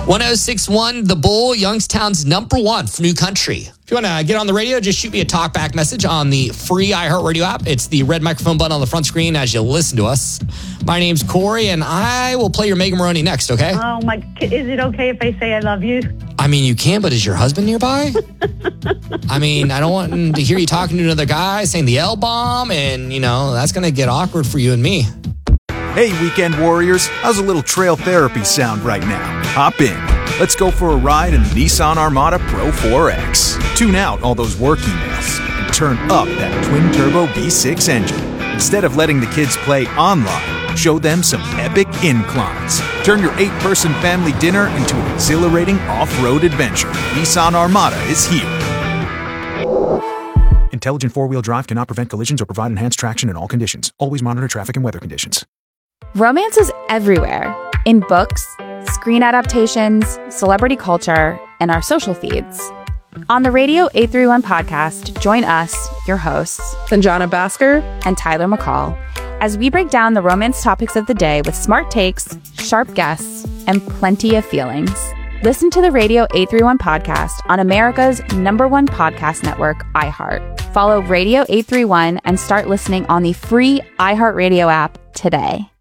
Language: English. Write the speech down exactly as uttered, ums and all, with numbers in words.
one oh six point one The Bull, Youngstown's number one for new country. If you want to get on the radio, just shoot me a talkback message on the free iHeartRadio app. It's the red microphone button on the front screen as you listen to us. My name's Corey, and I will play your Mega Maroney next, okay? Oh, my. Is it okay if I say I love you? I mean, you can, but is your husband nearby? I mean, I don't want him to hear you talking to another guy saying the L-bomb, and, you know, that's going to get awkward for you and me. Hey, weekend warriors, how's a little trail therapy sound right now? Hop in. Let's go for a ride in the Nissan Armada Pro four X. Tune out all those work emails and turn up that twin-turbo V six engine. Instead of letting the kids play online, show them some epic inclines. Turn your eight-person family dinner into an exhilarating off-road adventure. Nissan Armada is here. Intelligent four-wheel drive cannot prevent collisions or provide enhanced traction in all conditions. Always monitor traffic and weather conditions. Romance is everywhere. In books, screen adaptations, celebrity culture, and our social feeds. On the Radio eight thirty-one podcast, join us, your hosts, Sanjana Basker and Tyler McCall, as we break down the romance topics of the day with smart takes, sharp guests, and plenty of feelings. Listen to the Radio eight thirty-one podcast on America's number one podcast network, iHeart. Follow Radio eight thirty-one and start listening on the free iHeartRadio app today.